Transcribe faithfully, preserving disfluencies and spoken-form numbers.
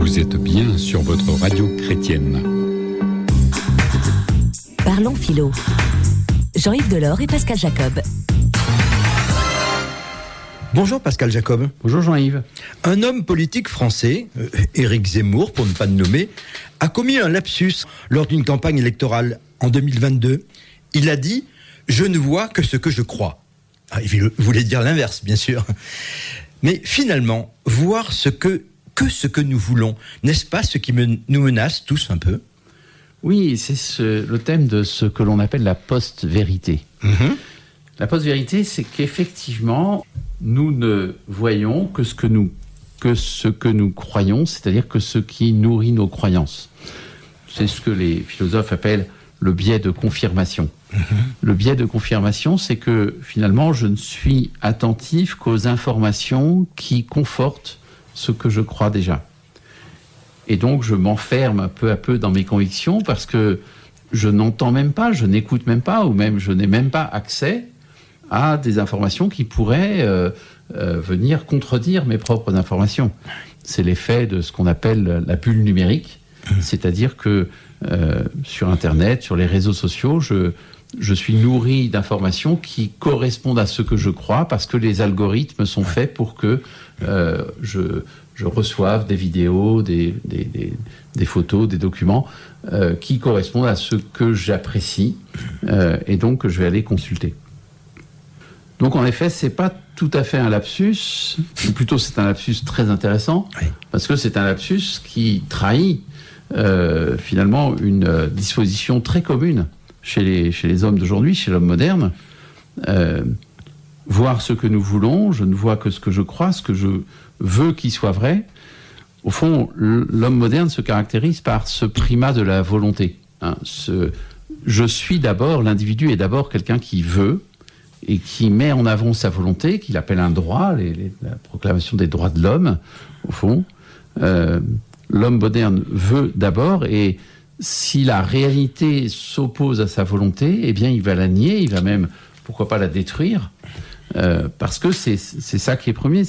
Vous êtes bien sur votre radio chrétienne. Parlons philo. Jean-Yves Delors et Pascal Jacob. Bonjour Pascal Jacob. Bonjour Jean-Yves. Un homme politique français, euh, Éric Zemmour pour ne pas le nommer, a commis un lapsus lors d'une campagne électorale en deux mille vingt-deux. Il a dit « Je ne vois que ce que je crois ». Ah, il voulait dire l'inverse, bien sûr. Mais finalement, voir ce que, que ce que nous voulons, n'est-ce pas ce qui me, nous menace tous un peu ? Oui, c'est ce, le thème de ce que l'on appelle la post-vérité. Mmh. La post-vérité, c'est qu'effectivement, nous ne voyons que ce que nous, que ce que nous croyons, c'est-à-dire que ce qui nourrit nos croyances. C'est ce que les philosophes appellent le biais de confirmation. Mmh. Le biais de confirmation, c'est que finalement, je ne suis attentif qu'aux informations qui confortent ce que je crois déjà. Et donc, je m'enferme peu à peu dans mes convictions parce que je n'entends même pas, je n'écoute même pas, ou même je n'ai même pas accès à des informations qui pourraient euh, euh, venir contredire mes propres informations. C'est l'effet de ce qu'on appelle la bulle numérique, c'est-à-dire que euh, sur Internet, sur les réseaux sociaux, je, je suis nourri d'informations qui correspondent à ce que je crois parce que les algorithmes sont faits pour que euh, je, je reçoive des vidéos, des, des, des, des photos, des documents euh, qui correspondent à ce que j'apprécie euh, et donc que je vais aller consulter. Donc en effet, c'est pas tout à fait un lapsus, ou plutôt c'est un lapsus très intéressant, oui. Parce que c'est un lapsus qui trahit euh, finalement une euh, disposition très commune chez les, chez les hommes d'aujourd'hui, chez l'homme moderne. Euh, voir ce que nous voulons, je ne vois que ce que je crois, ce que je veux qu'il soit vrai. Au fond, l'homme moderne se caractérise par ce primat de la volonté. Hein, ce, je suis d'abord, l'individu est d'abord quelqu'un qui veut, et qui met en avant sa volonté, qu'il appelle un droit, les, les, la proclamation des droits de l'homme, au fond. Euh, l'homme moderne veut d'abord, et si la réalité s'oppose à sa volonté, eh bien, il va la nier, il va même, pourquoi pas, la détruire, euh, parce que c'est, c'est ça qui est premier,